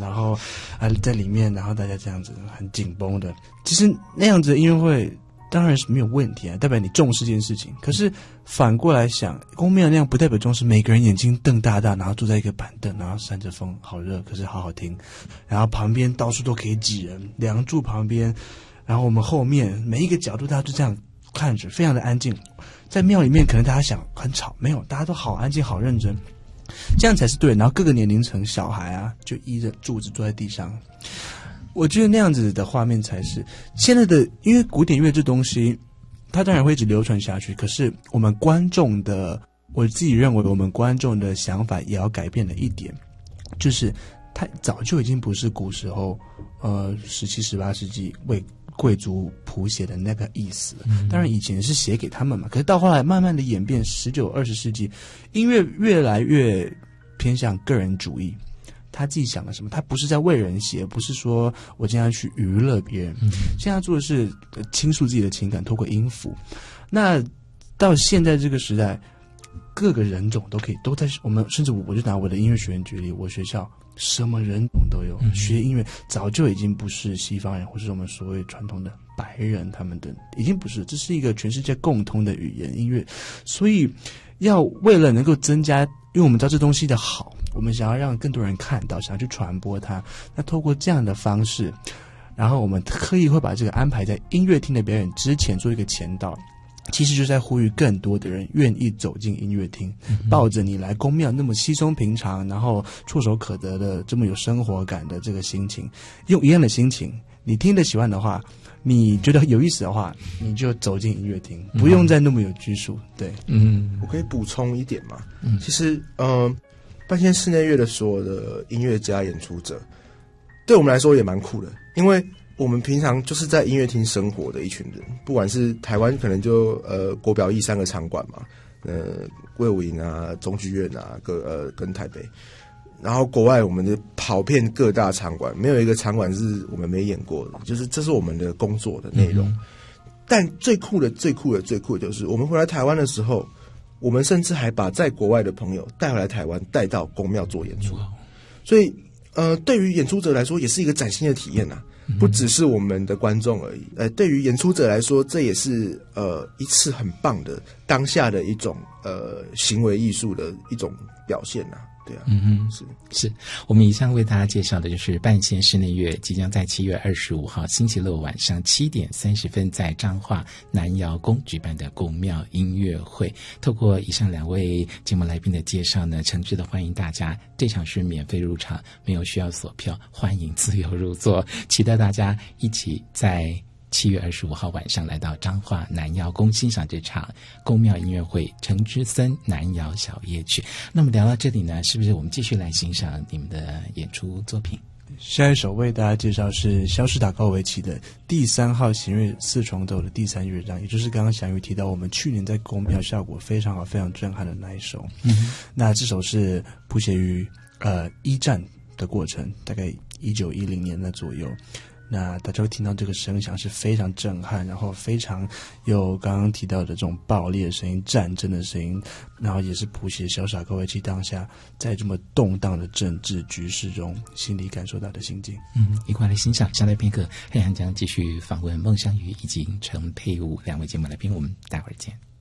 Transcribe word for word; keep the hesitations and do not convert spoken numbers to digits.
然后啊在里面，然后大家这样子很紧绷的。其实那样子的音乐会当然是没有问题啊，代表你重视这件事情。可是反过来想，宫庙那样不代表重视，每个人眼睛瞪大大，然后坐在一个板凳，然后扇着风，好热，可是好好听。然后旁边到处都可以挤人，梁柱旁边，然后我们后面每一个角度大家就这样看着，非常的安静。在庙里面可能大家想很吵，没有，大家都好安静好认真，这样才是对的。然后各个年龄层小孩啊就依着柱子坐在地上，我觉得那样子的画面才是现在的。因为古典乐这东西它当然会一直流传下去，可是我们观众的，我自己认为我们观众的想法也要改变了一点，就是它早就已经不是古时候呃十七十八世纪为贵族谱写的那个意思，当然以前是写给他们嘛，可是到后来慢慢的演变，十九二十世纪音乐越来越偏向个人主义，他自己想的什么，他不是在为人写，不是说我今天要去娱乐别人，嗯、现在做的是倾诉自己的情感，透过音符。那到现在这个时代，各个人种都可以都在我们，甚至我就拿我的音乐学院举例，我学校什么人种都有，学音乐早就已经不是西方人或是我们所谓传统的白人，他们的已经不是，这是一个全世界共通的语言音乐。所以要为了能够增加，因为我们知道这东西的好，我们想要让更多人看到，想要去传播它，那透过这样的方式，然后我们刻意会把这个安排在音乐厅的表演之前做一个前导，其实就是在呼吁更多的人愿意走进音乐厅，抱着你来宫庙那么稀松平常，然后触手可得的这么有生活感的这个心情，用一样的心情，你听得喜欢的话，你觉得有意思的话，你就走进音乐厅，不用再那么有拘束。对， 嗯，我可以补充一点嘛？嗯，其实，嗯，半仙室内乐的所有的音乐家、演出者，对我们来说也蛮酷的，因为我们平常就是在音乐厅生活的一群人，不管是台湾可能就呃国表艺三个场馆嘛，呃魏武营啊、中剧院啊，各呃跟台北，然后国外我们就跑遍各大场馆，没有一个场馆是我们没演过的，就是这是我们的工作的内容。嗯、但最酷的、最酷的、最酷的就是我们回来台湾的时候，我们甚至还把在国外的朋友带回来台湾，带到宫庙做演出，所以呃对于演出者来说也是一个崭新的体验啊。不只是我们的观众而已，呃，对于演出者来说，这也是呃一次很棒的当下的一种呃行为艺术的一种表现啊，对啊， 嗯哼，是是。我们以上为大家介绍的就是半仙室内乐即将在七月二十五号星期六晚上七点三十分在彰化南窑宫举办的宫庙音乐会。透过以上两位节目来宾的介绍呢，诚挚的欢迎大家，这场是免费入场，没有需要锁票，欢迎自由入座，期待大家一起在七月二十五号晚上来到彰化南窑宫欣赏这场宫庙音乐会陈之森南窑小夜曲。那么聊到这里呢，是不是我们继续来欣赏你们的演出作品？ 下一首为大家介绍是肖斯塔科维奇的第三号弦乐四重奏的第三乐章，也就是刚刚翔宇提到我们去年在宫庙效果非常好非常震撼的那一首。嗯、那这首是谱写于呃一战的过程，大概一九一零年的左右。那大家会听到这个声响是非常震撼，然后非常有刚刚提到的这种暴力的声音、战争的声音，然后也是谱写肖斯塔科维奇当下在这么动荡的政治局势中心里感受到的心境。 嗯，一块来欣赏。下来片刻，黑岩将继续访问孟香瑜以及陈佩武两位节目来宾，我们待会儿见。